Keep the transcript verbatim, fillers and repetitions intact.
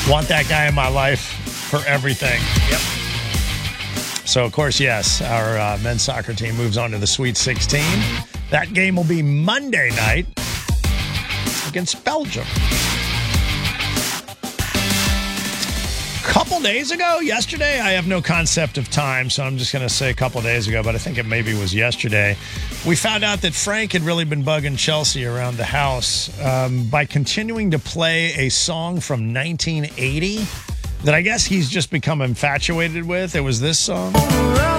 Want that guy in my life for everything. Yep. So, of course, yes, our uh, men's soccer team moves on to the Sweet sixteen. That game will be Monday night against Belgium. Couple days ago, yesterday, I have no concept of time, so I'm just going to say a couple days ago, but I think it maybe was yesterday, we found out that Frank had really been bugging Chelsea around the house um, by continuing to play a song from nineteen eighty that I guess he's just become infatuated with. It was this song.